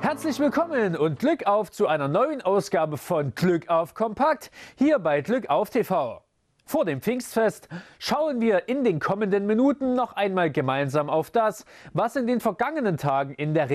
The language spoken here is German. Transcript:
Herzlich willkommen und Glück auf zu einer neuen Ausgabe von Glück auf Kompakt, hier bei Glück auf TV. Vor dem Pfingstfest schauen wir in den kommenden Minuten noch einmal gemeinsam auf das, was in den vergangenen Tagen in der